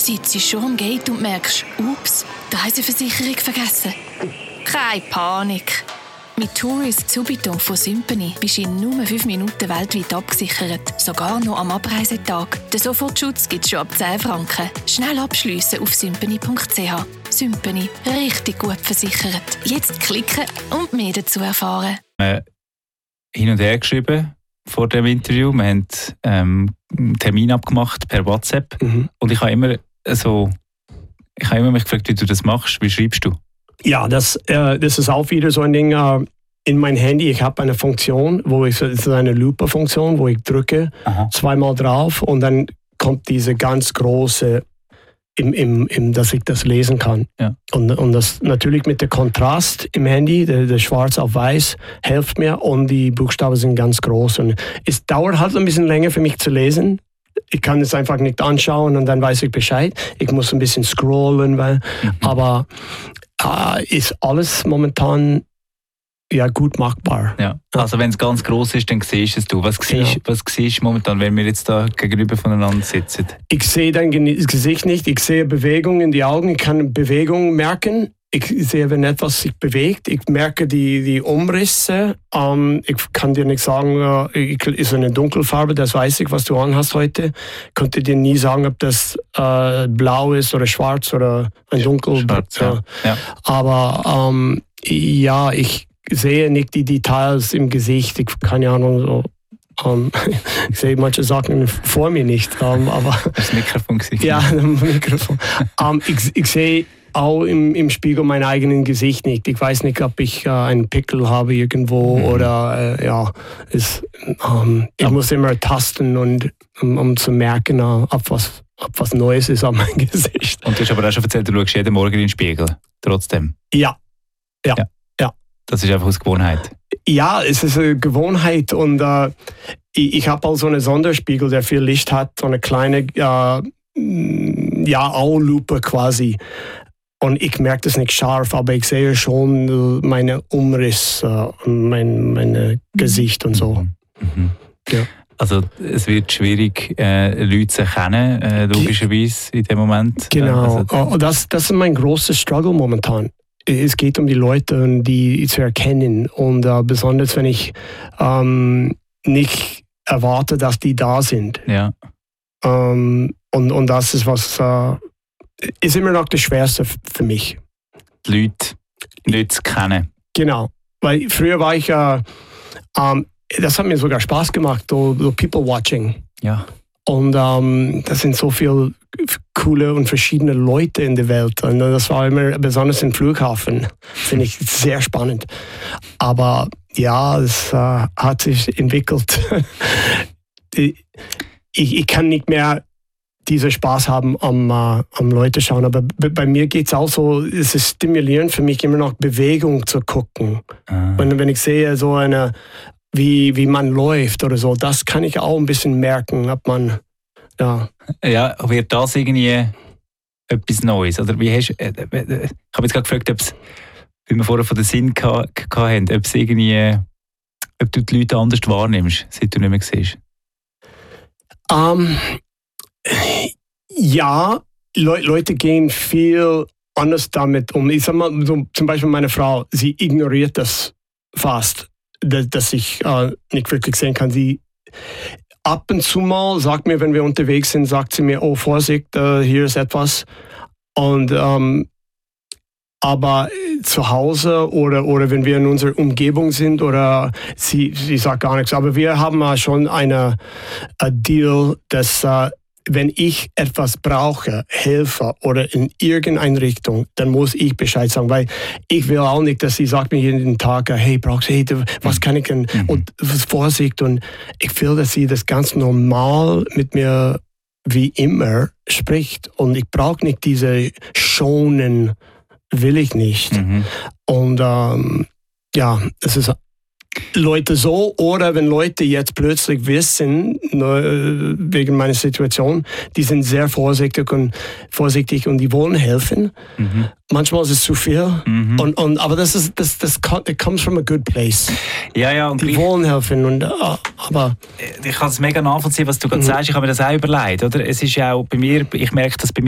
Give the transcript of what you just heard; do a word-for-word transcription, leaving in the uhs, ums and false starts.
sitzt schon am Gate und merkst, ups, die Reiseversicherung vergessen. Keine Panik. Mit Tourist Subito von Symphony bist du in nur fünf Minuten weltweit abgesichert. Sogar noch am Abreisetag. Den Sofortschutz gibt es schon ab zehn Franken. Schnell abschliessen auf symphony punkt c h. Symphony. Richtig gut versichert. Jetzt klicken und mehr dazu erfahren. Äh, hin und her geschrieben vor dem Interview. Wir haben ähm, einen Termin abgemacht per WhatsApp. Mhm. Und ich habe immer so, ich habe immer mich gefragt, wie du das machst. Wie schreibst du? Ja, das, äh, das ist auch wieder so ein Ding. Äh, in mein Handy, ich habe eine Funktion, wo ich, das ist eine Lupe-Funktion, wo ich drücke Aha. zweimal drauf und dann kommt diese ganz große, im, im, im, dass ich das lesen kann. Ja. Und, und das natürlich mit dem Kontrast im Handy, der, der Schwarz auf Weiß, hilft mir und die Buchstaben sind ganz groß. Und es dauert halt ein bisschen länger für mich zu lesen. Ich kann es einfach nicht anschauen und dann weiß ich Bescheid. Ich muss ein bisschen scrollen, weil, mhm. aber Uh, ist alles momentan ja, gut machbar. Ja. Also wenn es ganz gross ist, dann siehst du es. Was siehst du was siehst momentan, wenn wir jetzt da gegenüber voneinander sitzen? Ich sehe dein Gesicht nicht. Ich sehe Bewegung in die Augen. Ich kann Bewegung merken. Ich sehe, wenn etwas sich bewegt. Ich merke die, die Umrisse. Ähm, ich kann dir nicht sagen, äh, ist eine Dunkelfarbe, das weiß ich, was du anhast heute. Ich konnte dir nie sagen, ob das äh, blau ist oder schwarz oder ein dunkel. Schwarz, ja. Ja. Aber ähm, ja, ich sehe nicht die Details im Gesicht. Ich keine Ahnung, so. Um, ich sehe manche Sachen vor mir nicht. Um, aber das Mikrofon gesehen. Ja, das Mikrofon. um, ich, ich sehe auch im, im Spiegel mein eigenes Gesicht nicht. Ich weiß nicht, ob ich äh, einen Pickel habe irgendwo mhm. oder äh, ja, es, ähm, ich ja. muss immer tasten, und, um, um zu merken, äh, ob, was, ob was Neues ist an meinem Gesicht. Und du hast aber auch schon erzählt, du schaust jeden Morgen in den Spiegel. Trotzdem. Ja. Ja. ja. ja. Das ist einfach aus Gewohnheit. Ja, es ist eine Gewohnheit, und äh, ich, ich habe auch so einen Sonderspiegel, der viel Licht hat, so eine kleine äh, ja, Aulupe quasi. Und ich merke das nicht scharf, aber ich sehe schon meine Umrisse, mein, mein Gesicht und so. Mhm. Ja. Also es wird schwierig, äh, Leute zu erkennen, äh, logischerweise in dem Moment. Genau, also, das, das ist mein großer Struggle momentan. Es geht um die Leute, die zu erkennen, und äh, besonders wenn ich ähm, nicht erwarte, dass die da sind. Ja. Ähm, und, und das ist was äh, ist immer noch das Schwerste für mich. Die Leute nicht zu kennen. Genau, weil früher war ich, äh, ähm, das hat mir sogar Spaß gemacht, so, so People Watching. Ja. Und ähm, das sind so viele coole und verschiedene Leute in der Welt. Und das war immer, besonders im Flughafen, finde ich sehr spannend. Aber ja, es äh, hat sich entwickelt. ich, ich kann nicht mehr diesen Spaß haben am, äh, am Leute schauen. Aber b- bei mir geht es auch so, es ist stimulierend für mich, immer noch Bewegung zu gucken. Ah. Und wenn ich sehe, so eine, wie, wie man läuft oder so, das kann ich auch ein bisschen merken, ob man, ja. Ja, wird das irgendwie etwas Neues? Oder wie hast, äh, äh, ich habe jetzt gerade gefragt, ob es, wie wir vorher von den Sinn hatten, ob es irgendwie, ob du die Leute anders wahrnimmst, seit du nicht mehr siehst. Um, ja, Le- Leute gehen viel anders damit um. Ich sag mal, so, zum Beispiel meine Frau, sie ignoriert das fast, dass, dass ich äh, nicht wirklich sehen kann. Sie ab und zu mal sagt mir, wenn wir unterwegs sind, sagt sie mir, oh Vorsicht, äh, hier ist etwas. Und ähm, aber zu Hause oder, oder wenn wir in unserer Umgebung sind, oder sie, sie sagt gar nichts. Aber wir haben äh, schon eine, ein Deal, dass äh, wenn ich etwas brauche, Hilfe oder in irgendeine Richtung, dann muss ich Bescheid sagen, weil ich will auch nicht, dass sie sagt mir jeden Tag, hey, brauchst du, hey, was kann ich denn? Mhm. Und Vorsicht. Und ich will, dass sie das ganz normal mit mir wie immer spricht. Und ich brauche nicht diese schonen, will ich nicht. Mhm. Und ähm, ja, es ist Leute so, oder wenn Leute jetzt plötzlich wissen, ne, wegen meiner Situation, die sind sehr vorsichtig und vorsichtig und die wollen helfen. Mhm. Manchmal ist es zu viel. Mhm. Und, und, aber das ist das, das it comes from a good place. Ja, ja, und die wollen helfen. Und, aber ich kann es mega nachvollziehen, was du gerade mhm. sagst. Ich habe mir das auch überlegt. Oder? Es ist ja auch bei mir, ich merke das bei mir